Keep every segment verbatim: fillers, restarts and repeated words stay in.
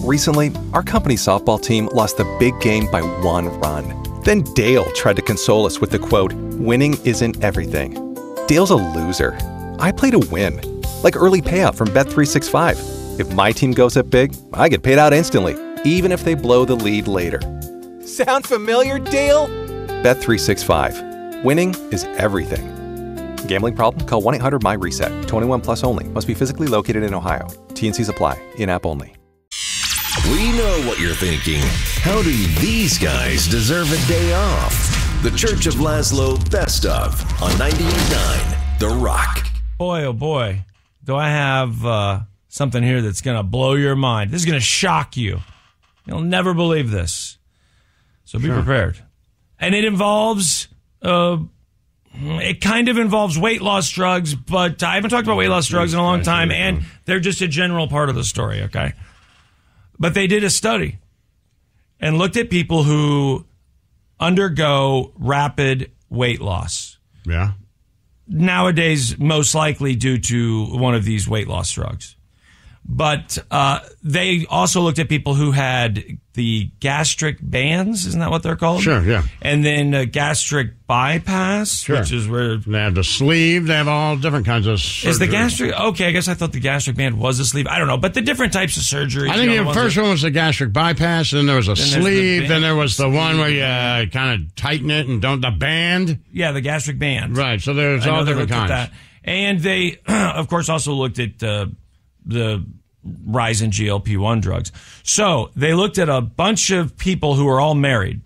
Recently, our company's softball team lost the big game by one run. Then Dale tried to console us with the quote, "Winning isn't everything." Dale's a loser. I play to win. Like early payout from Bet three sixty-five. If my team goes up big, I get paid out instantly, even if they blow the lead later. Sound familiar, Dale? Bet three sixty-five. Winning is everything. Gambling problem? Call one eight hundred M Y reset. twenty-one plus only. Must be physically located in Ohio. T N Cs apply. In-app only. We know what you're thinking. How do these guys deserve a day off? The Church of Laszlo Best Of on ninety-eight point nine The Rock. Boy, oh boy, do I have uh, something here that's going to blow your mind. This is going to shock you. You'll never believe this. So be sure. prepared. And it involves... Uh, It kind of involves weight loss drugs, but I haven't talked about weight loss drugs in a long time, and they're just a general part of the story, okay? But they did a study and looked at people who undergo rapid weight loss. Yeah. Nowadays, most likely due to one of these weight loss drugs. But uh, they also looked at people who had the gastric bands, isn't that what they're called? Sure, yeah. And then uh, gastric bypass, sure. which is where... They have the sleeve, they have all different kinds of surgery. Is the gastric... Okay, I guess I thought the gastric band was a sleeve. I don't know, but the different types of surgery. I think you know, the first that, one was the gastric bypass, then there was a then sleeve, the then there was the sleeve. one where you uh, kind of tighten it and don't... The band? Yeah, the gastric band. Right, so there's I all different kinds. At that. And they, of course, also looked at uh, the... rise in G L P one drugs. So they looked at a bunch of people who were all married.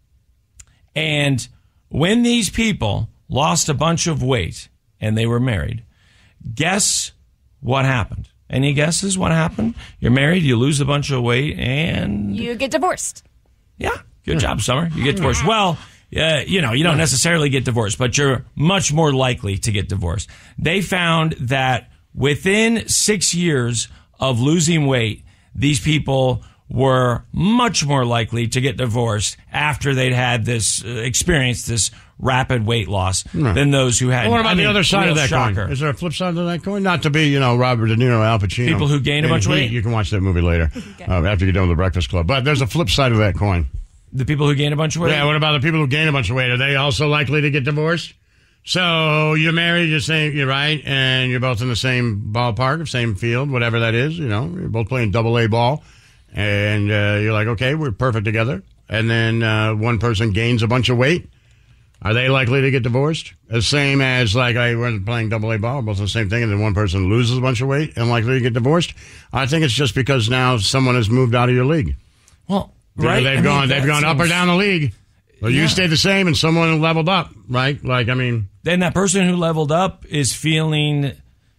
And when these people lost a bunch of weight and they were married, guess what happened? Any guesses what happened? You're married, you lose a bunch of weight, and... You get divorced. Yeah. Good job, Summer. You get divorced. Well, uh, you know, you don't necessarily get divorced, but you're much more likely to get divorced. They found that within six years of losing weight, these people were much more likely to get divorced after they'd had this uh, experience, this rapid weight loss, right. than those who had. Well, what about I mean, the other side of that shocker. coin? Is there a flip side to that coin? Not to be, you know, Robert De Niro, Al Pacino. People who gain a bunch of weight? You can watch that movie later okay. uh, after you're done with the Breakfast Club. But there's a flip side of that coin. The people who gain a bunch of weight? Yeah, what about the people who gain a bunch of weight? Are they also likely to get divorced? So you're married, you're saying you're right, and you're both in the same ballpark, same field, whatever that is. You know, you're both playing double A ball, and uh, you're like, okay, we're perfect together. And then uh, one person gains a bunch of weight. Are they likely to get divorced? The same as like I we're playing double A ball, both the same thing, and then one person loses a bunch of weight and likely to get divorced. I think it's just because now someone has moved out of your league. Well, you right? know, they've I gone, mean, they've gone up or down the league. Well, yeah. You stayed the same, and someone leveled up, right? Like, I mean... Then that person who leveled up is feeling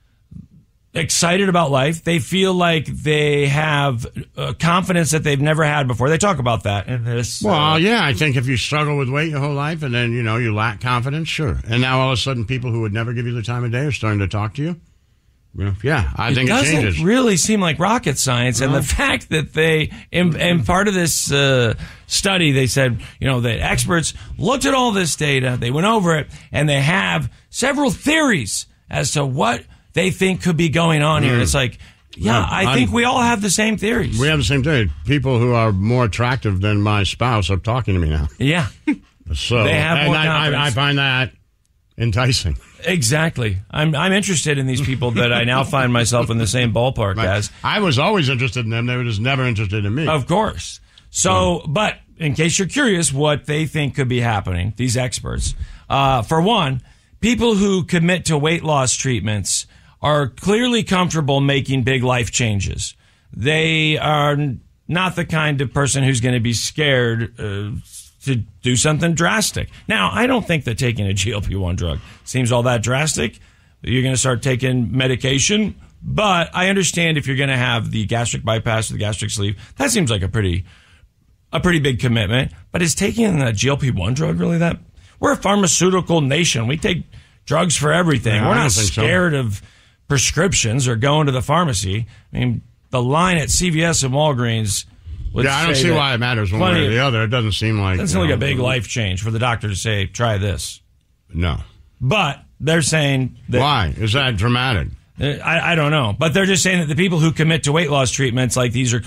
excited about life. They feel like they have uh, confidence that they've never had before. They talk about that in this. Well, uh, yeah, I think if you struggle with weight your whole life, and then, you know, you lack confidence, sure. And now all of a sudden, people who would never give you the time of day are starting to talk to you. Yeah, I it think it changes. It doesn't really seem like rocket science. No. And the fact that they, in, in part of this uh, study, they said, you know, the experts looked at all this data, they went over it, and they have several theories as to what they think could be going on mm. here. It's like, yeah, I I'm, think we all have the same theories. We have the same theory. People who are more attractive than my spouse are talking to me now. Yeah. So they have more and I, I, I find that enticing. Exactly. I'm I'm interested in these people that I now find myself in the same ballpark right. as. I was always interested in them. They were just never interested in me. Of course. So, yeah. But in case you're curious what they think could be happening, these experts, uh, for one, people who commit to weight loss treatments are clearly comfortable making big life changes. They are not the kind of person who's going to be scared uh, to do something drastic. Now, I don't think that taking a G L P one drug seems all that drastic. You're going to start taking medication, but I understand if you're going to have the gastric bypass or the gastric sleeve, that seems like a pretty a pretty big commitment. But is taking a G L P one drug really that? We're a pharmaceutical nation. We take drugs for everything. Yeah, We're not scared so. of prescriptions or going to the pharmacy. I mean, the line at C V S and Walgreens... Yeah, I don't see why it matters one way or the other. It doesn't seem like... It doesn't seem like a big life change for the doctor to say, try this. No. But they're saying that... Why? Is that dramatic? I, I don't know. But they're just saying that the people who commit to weight loss treatments like these are